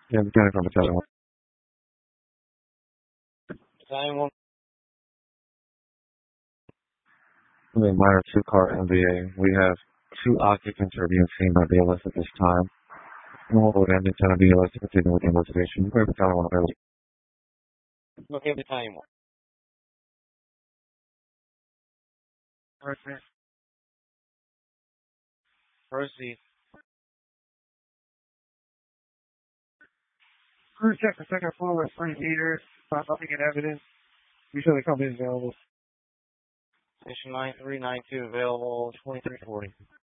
Yeah, mechanic on battalion 1. Battalion 1. The minor 2-car MVA. We have 2 occupants are being seen by BLS at this time. We'll hold in Lieutenant BLS to continue with the investigation. Clear battalion 1 available. Okay, Battalion 1. Proceed. Crew check the second floor with free meters. Found nothing in evidence. Usually company is available. Station 9392 available 2340.